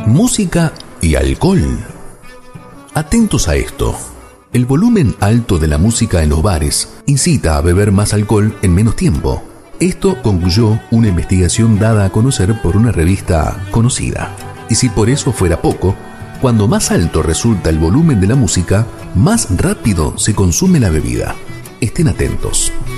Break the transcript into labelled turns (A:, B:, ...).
A: Música y alcohol. Atentos a esto. El volumen alto de la música en los bares incita a beber más alcohol en menos tiempo. Esto concluyó una investigación dada a conocer por una revista conocida. Y si por eso fuera poco, cuando más alto resulta el volumen de la música, más rápido se consume la bebida. Estén atentos.